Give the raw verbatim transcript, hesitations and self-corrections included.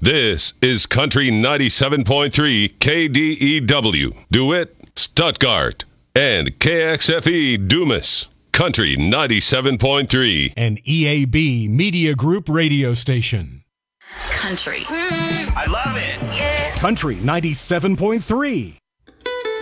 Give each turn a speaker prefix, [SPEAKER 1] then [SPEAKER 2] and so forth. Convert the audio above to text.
[SPEAKER 1] This is Country ninety-seven point three K D E W, DeWitt, Stuttgart, and K X F E Dumas. Country ninety-seven point three.
[SPEAKER 2] An E A B Media Group radio station.
[SPEAKER 3] Country.
[SPEAKER 4] I love it.
[SPEAKER 2] Country ninety-seven point three.